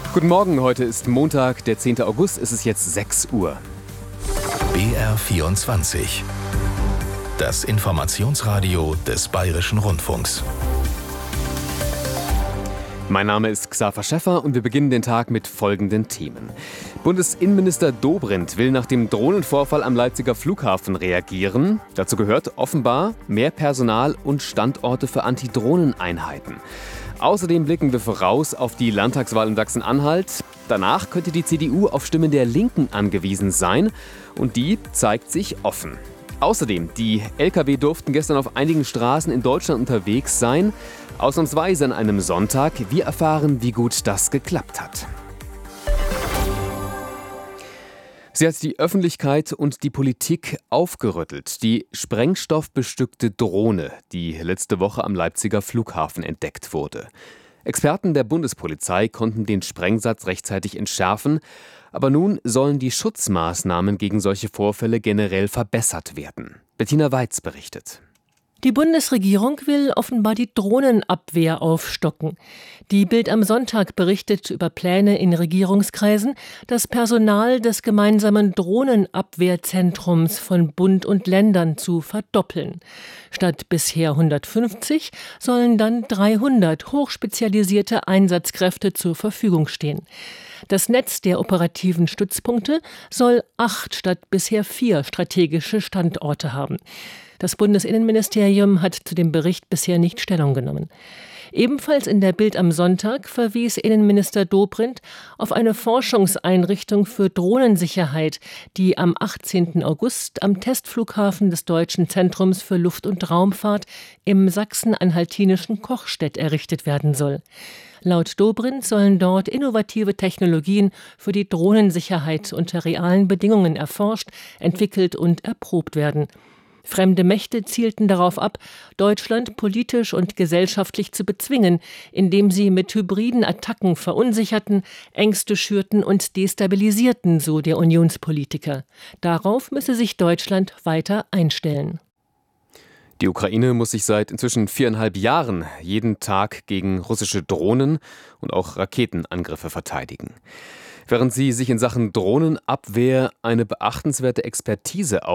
Guten Morgen, heute ist Montag, der 10. August, es ist jetzt 6 Uhr. BR24. Das Informationsradio des Bayerischen Rundfunks. Mein Name ist Xaver Schäffer und wir beginnen den Tag mit folgenden Themen. Bundesinnenminister Dobrindt will nach dem Drohnenvorfall am Leipziger Flughafen reagieren. Dazu gehört offenbar mehr Personal und Standorte für Antidrohneneinheiten. Außerdem blicken wir voraus auf die Landtagswahl in Sachsen-Anhalt. Danach könnte die CDU auf Stimmen der Linken angewiesen sein und die zeigt sich offen. Außerdem, die Lkw durften gestern auf einigen Straßen in Deutschland unterwegs sein. Ausnahmsweise an einem Sonntag. Wir erfahren, wie gut das geklappt hat. Sie hat die Öffentlichkeit und die Politik aufgerüttelt. Die sprengstoffbestückte Drohne, die letzte Woche am Leipziger Flughafen entdeckt wurde. Experten der Bundespolizei konnten den Sprengsatz rechtzeitig entschärfen. Aber nun sollen die Schutzmaßnahmen gegen solche Vorfälle generell verbessert werden. Bettina Weitz berichtet. Die Bundesregierung will offenbar die Drohnenabwehr aufstocken. Die Bild am Sonntag berichtet über Pläne in Regierungskreisen, das Personal des gemeinsamen Drohnenabwehrzentrums von Bund und Ländern zu verdoppeln. Statt bisher 150 sollen dann 300 hochspezialisierte Einsatzkräfte zur Verfügung stehen. Das Netz der operativen Stützpunkte soll 8 statt bisher 4 strategische Standorte haben. Das Bundesinnenministerium hat zu dem Bericht bisher nicht Stellung genommen. Ebenfalls in der Bild am Sonntag verwies Innenminister Dobrindt auf eine Forschungseinrichtung für Drohnensicherheit, die am 18. August am Testflughafen des Deutschen Zentrums für Luft- und Raumfahrt im sachsen-anhaltinischen Kochstedt errichtet werden soll. Laut Dobrindt sollen dort innovative Technologien für die Drohnensicherheit unter realen Bedingungen erforscht, entwickelt und erprobt werden. Fremde Mächte zielten darauf ab, Deutschland politisch und gesellschaftlich zu bezwingen, indem sie mit hybriden Attacken verunsicherten, Ängste schürten und destabilisierten, so der Unionspolitiker. Darauf müsse sich Deutschland weiter einstellen. Die Ukraine muss sich seit inzwischen 4,5 Jahren jeden Tag gegen russische Drohnen und auch Raketenangriffe verteidigen. Während sie sich in Sachen Drohnenabwehr eine beachtenswerte Expertise